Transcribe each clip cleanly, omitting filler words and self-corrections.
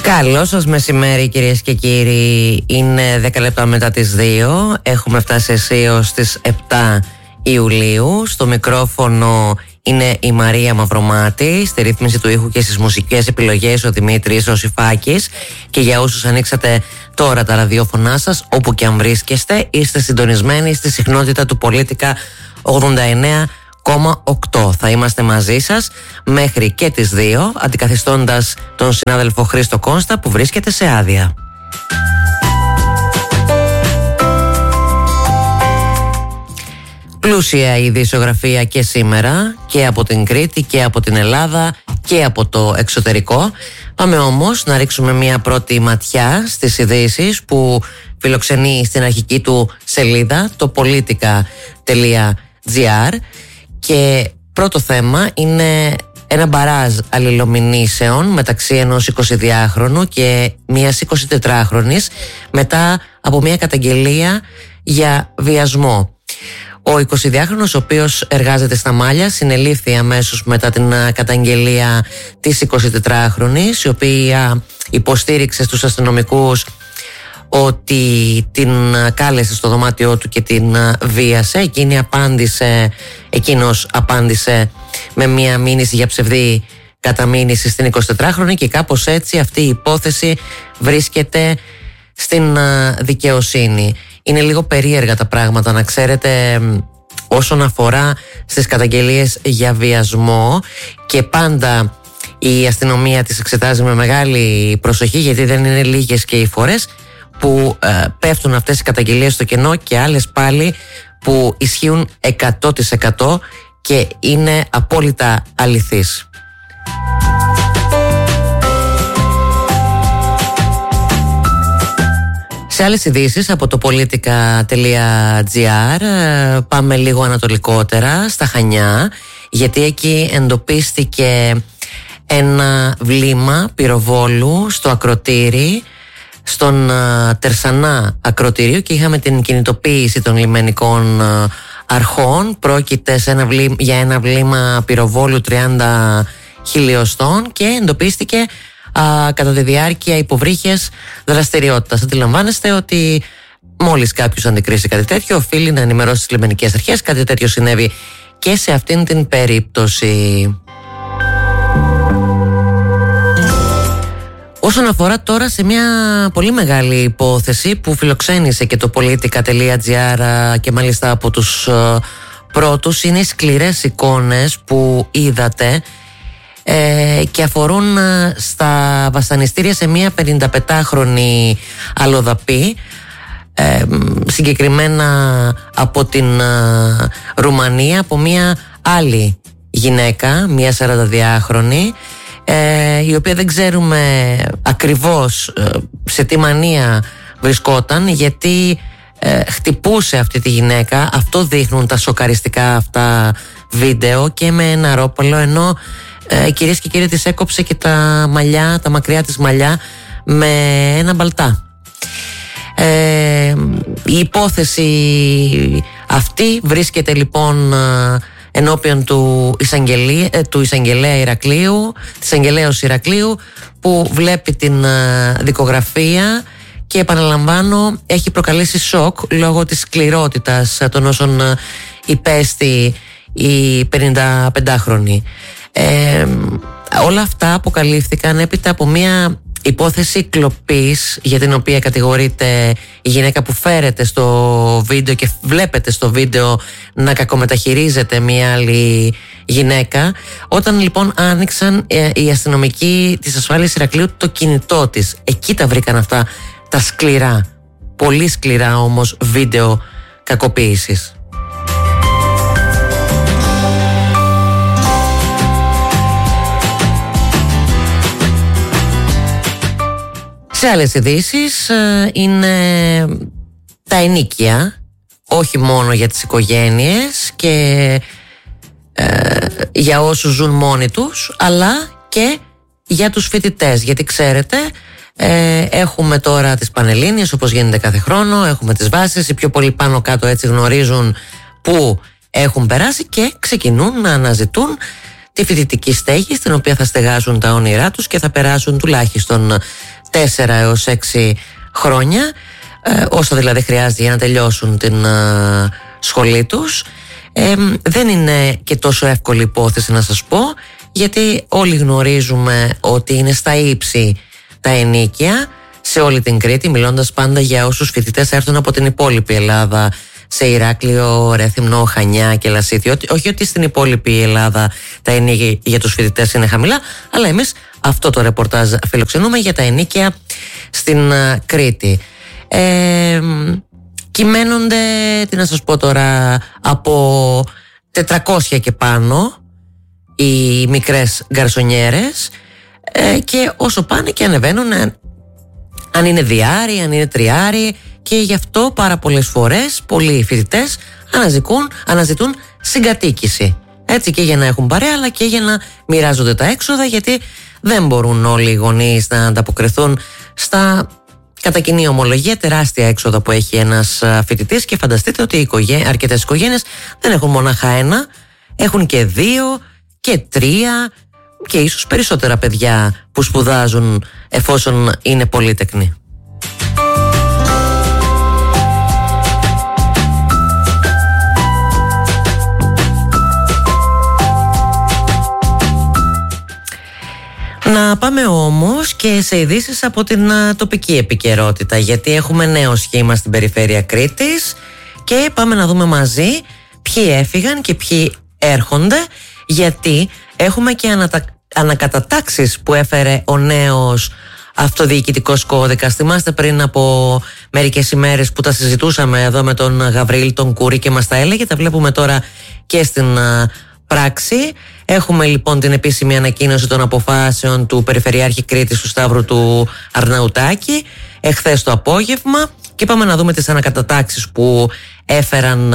Καλό σας μεσημέρι κυρίες και κύριοι. Είναι 10 λεπτά μετά τις 2. Έχουμε φτάσει αισίως στις 7 Ιουλίου. Στο μικρόφωνο είναι η Μαρία Μαυρομάτη. Στη ρύθμιση του ήχου και στις μουσικές επιλογές ο Δημήτρης Ρωσιφάκης. Και για όσους ανοίξατε τώρα τα ραδιόφωνά σας, όπου και αν βρίσκεστε, είστε συντονισμένοι στη συχνότητα του Πολίτικα 89,8. Θα είμαστε μαζί σας μέχρι και τις 2, αντικαθιστώντας τον συνάδελφο Χρήστο Κόνστα που βρίσκεται σε άδεια. Πλούσια η ειδησιογραφία και σήμερα, και από την Κρήτη και από την Ελλάδα και από το εξωτερικό. Πάμε όμως να ρίξουμε μια πρώτη ματιά στις ειδήσεις που φιλοξενεί στην αρχική του σελίδα, το politica.gr, και πρώτο θέμα είναι ένα μπαράζ αλληλομηνήσεων μεταξύ ενός 22χρονου και μιας 24χρονης μετά από μια καταγγελία για βιασμό. Ο 22χρονος, ο οποίος εργάζεται στα Μάλια, συνελήφθη αμέσως μετά την καταγγελία της 24χρονης, η οποία υποστήριξε στους αστυνομικούς ότι την κάλεσε στο δωμάτιό του και την βίασε. Εκείνος απάντησε με μια μήνυση για ψευδή καταμήνυση στην 24χρονη και κάπως έτσι αυτή η υπόθεση βρίσκεται στην δικαιοσύνη. Είναι λίγο περίεργα τα πράγματα, να ξέρετε, όσον αφορά στις καταγγελίες για βιασμό, και πάντα η αστυνομία τις εξετάζει με μεγάλη προσοχή, γιατί δεν είναι λίγες και οι φορές που πέφτουν αυτές οι καταγγελίες στο κενό και άλλες πάλι που ισχύουν 100% και είναι απόλυτα αληθείς. Σε άλλες ειδήσεις από το politica.gr πάμε λίγο ανατολικότερα, στα Χανιά, γιατί εκεί εντοπίστηκε ένα βλήμα πυροβόλου στο ακροτήρι, στον Τερσανά ακροτήριο, και είχαμε την κινητοποίηση των λιμενικών αρχών. Πρόκειται για ένα βλήμα πυροβόλου 30 χιλιοστών και εντοπίστηκε κατά τη διάρκεια υποβρύχιας δραστηριότητας. Αντιλαμβάνεστε ότι μόλις κάποιος αντικρίσει κάτι τέτοιο, οφείλει να ενημερώσει τις λιμενικές αρχές. Κάτι τέτοιο συνέβη και σε αυτήν την περίπτωση. Όσον αφορά τώρα σε μια πολύ μεγάλη υπόθεση που φιλοξένησε και το politica.gr και μάλιστα από τους πρώτους, είναι οι σκληρές εικόνες που είδατε και αφορούν στα βασανιστήρια σε μια 55χρονη αλλοδαπή, συγκεκριμένα από την Ρουμανία, από μια άλλη γυναίκα, μια 42χρονη, η οποία δεν ξέρουμε ακριβώς σε τι μανία βρισκόταν, γιατί χτυπούσε αυτή τη γυναίκα. Αυτό δείχνουν τα σοκαριστικά αυτά βίντεο, και με ένα ρόπαλο, ενώ κυρίες και κύριοι της έκοψε και τα μαλλιά, τα μακριά της μαλλιά με ένα μπαλτά. Η υπόθεση αυτή βρίσκεται λοιπόν ενώπιον του εισαγγελέα Ηρακλείου, της εισαγγελέως Ηρακλείου, που βλέπει την δικογραφία και, επαναλαμβάνω, έχει προκαλέσει σοκ λόγω της σκληρότητας των όσων υπέστη η 55χρονη. Όλα αυτά αποκαλύφθηκαν έπειτα από μια υπόθεση κλοπής, για την οποία κατηγορείται η γυναίκα που φέρεται στο βίντεο και βλέπετε στο βίντεο να κακομεταχειρίζεται μια άλλη γυναίκα. Όταν λοιπόν άνοιξαν οι αστυνομικοί της ασφάλειας Ηρακλείου το κινητό της, εκεί τα βρήκαν αυτά τα σκληρά, πολύ σκληρά όμως, βίντεο κακοποίησης. Σε άλλες ειδήσεις είναι τα ενοίκια, όχι μόνο για τις οικογένειες και για όσους ζουν μόνοι τους, αλλά και για τους φοιτητές, γιατί ξέρετε έχουμε τώρα τις Πανελλήνιες, όπως γίνεται κάθε χρόνο, έχουμε τις βάσεις, οι πιο πολλοί πάνω κάτω έτσι γνωρίζουν που έχουν περάσει και ξεκινούν να αναζητούν τη φοιτητική στέγη στην οποία θα στεγάσουν τα όνειρά τους και θα περάσουν τουλάχιστον 4 έως 6 χρόνια, όσο δηλαδή χρειάζεται για να τελειώσουν την σχολή τους. Δεν είναι και τόσο εύκολη υπόθεση να σας πω, γιατί όλοι γνωρίζουμε ότι είναι στα ύψη τα ενοίκια σε όλη την Κρήτη, μιλώντας πάντα για όσους φοιτητές έρθουν από την υπόλοιπη Ελλάδα, σε Ηράκλειο, Ρέθυμνο, Χανιά και Λασίθι. Όχι ότι στην υπόλοιπη Ελλάδα τα ενοίκια για τους φοιτητές είναι χαμηλά, αλλά εμείς αυτό το ρεπορτάζ φιλοξενούμε για τα ενοίκια στην Κρήτη. Κυμαίνονται, τι να σας πω τώρα, από 400 και πάνω οι μικρές γκαρσονιέρες, και όσο πάνε και ανεβαίνουν, αν είναι διάρρη, αν είναι τριάρη, και γι' αυτό πάρα πολλές φορές πολλοί φοιτητές αναζητούν συγκατοίκηση. Έτσι, και για να έχουν παρέα, αλλά και για να μοιράζονται τα έξοδα, γιατί δεν μπορούν όλοι οι γονείς να ανταποκριθούν στα, κατά κοινή ομολογία, τεράστια έξοδα που έχει ένας φοιτητής. Και φανταστείτε ότι αρκετές οικογένειες δεν έχουν μονάχα ένα, έχουν και 2 και 3 και ίσως περισσότερα παιδιά που σπουδάζουν, εφόσον είναι πολύτεκνοι. Να πάμε όμως και σε ειδήσεις από την τοπική επικαιρότητα, γιατί έχουμε νέο σχήμα στην περιφέρεια Κρήτης και πάμε να δούμε μαζί ποιοι έφυγαν και ποιοι έρχονται, γιατί έχουμε και ανακατατάξεις που έφερε ο νέος αυτοδιοικητικός κώδικας. Θυμάστε πριν από μερικές ημέρες που τα συζητούσαμε εδώ με τον Γαβρίλ τον Κούρη και μας τα έλεγε, τα βλέπουμε τώρα και στην πράξη. Έχουμε λοιπόν την επίσημη ανακοίνωση των αποφάσεων του Περιφερειάρχη Κρήτης του Σταύρου του Αρναουτάκη εχθές το απόγευμα, και πάμε να δούμε τις ανακατατάξεις που έφεραν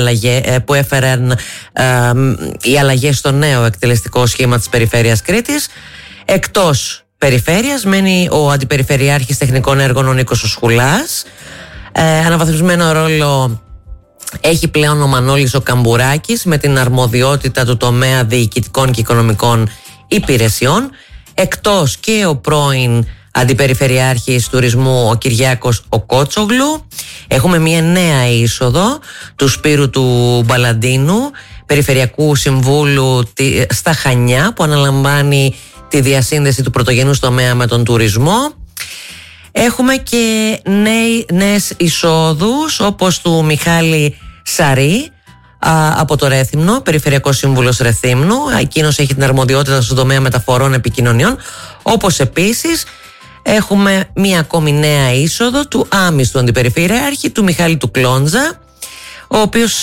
οι αλλαγές στο νέο εκτελεστικό σχήμα της Περιφέρειας Κρήτης. Εκτός περιφέρειας μένει ο Αντιπεριφερειάρχης Τεχνικών Έργων ο Νίκος ο Σχουλάς. Αναβαθμισμένο ρόλο έχει πλέον ο Μανώλης ο Καμπουράκης με την αρμοδιότητα του τομέα διοικητικών και οικονομικών υπηρεσιών. Εκτός και ο πρώην Αντιπεριφερειάρχης Τουρισμού ο Κυριάκος ο Κότσογλου. Έχουμε μια νέα είσοδο του Σπύρου του Μπαλαντίνου, Περιφερειακού Συμβούλου στα Χανιά, που αναλαμβάνει τη διασύνδεση του πρωτογενούς τομέα με τον τουρισμό. Έχουμε και νέες εισόδους, όπως του Μιχάλη Σαρή από το Ρέθυμνο, Περιφερειακός Σύμβουλος Ρεθύμνου. Εκείνος έχει την αρμοδιότητα στον τομέα μεταφορών επικοινωνιών. Όπως επίσης έχουμε μία ακόμη νέα είσοδο του άμυστου Αντιπεριφερειάρχη, του Μιχάλη του Κλόντζα, ο οποίος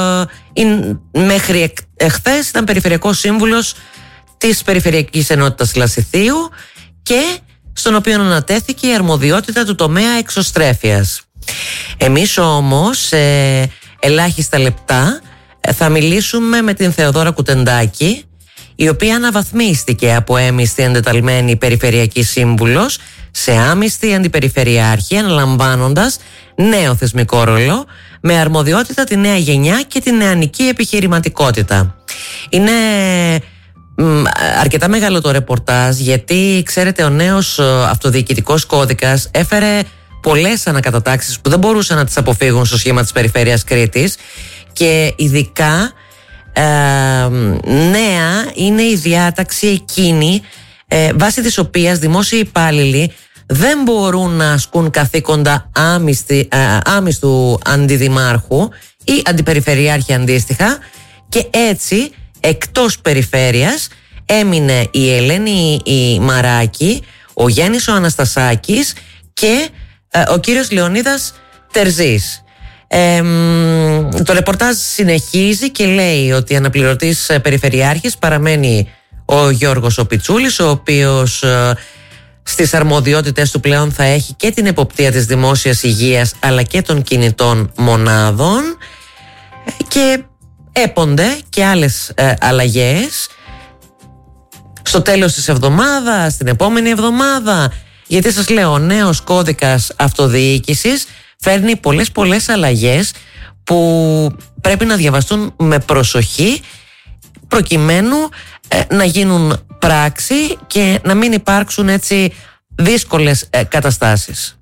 μέχρι εχθές ήταν Περιφερειακός Σύμβουλος της Περιφερειακής Ενότητας Λασιθίου, και στον οποίο ανατέθηκε η αρμοδιότητα του τομέα εξωστρέφειας. Εμείς όμως σε ελάχιστα λεπτά θα μιλήσουμε με την Θεοδόρα Κουτεντάκη, η οποία αναβαθμίστηκε από έμιστη εντεταλμένη περιφερειακή σύμβουλος σε άμιστη αντιπεριφερειάρχη, αναλαμβάνοντας νέο θεσμικό ρόλο με αρμοδιότητα τη νέα γενιά και τη νεανική επιχειρηματικότητα. Είναι αρκετά μεγάλο το ρεπορτάζ, γιατί ξέρετε, ο νέος αυτοδιοικητικός κώδικας έφερε πολλές ανακατατάξεις που δεν μπορούσαν να τις αποφύγουν στο σχήμα της Περιφέρειας Κρήτης, και ειδικά νέα είναι η διάταξη εκείνη βάσει της οποίας δημόσιοι υπάλληλοι δεν μπορούν να ασκούν καθήκοντα άμιστου αντιδημάρχου ή αντιπεριφερειάρχη αντίστοιχα, και έτσι εκτός περιφέρειας έμεινε η Ελένη η Μαράκη, ο Γιάννης ο Αναστασάκης και ο κύριος Λεωνίδας Τερζής. Το ρεπορτάζ συνεχίζει και λέει ότι αναπληρωτής περιφερειάρχης παραμένει ο Γιώργος ο Πιτσούλης, ο οποίος στις αρμοδιότητες του πλέον θα έχει και την εποπτεία της δημόσιας υγείας αλλά και των κινητών μονάδων, και έπονται και άλλες αλλαγές στο τέλος της εβδομάδας, την επόμενη εβδομάδα, γιατί σας λέω, ο νέος κώδικας αυτοδιοίκησης φέρνει πολλές αλλαγές που πρέπει να διαβαστούν με προσοχή, προκειμένου να γίνουν πράξη και να μην υπάρξουν έτσι δύσκολες καταστάσεις.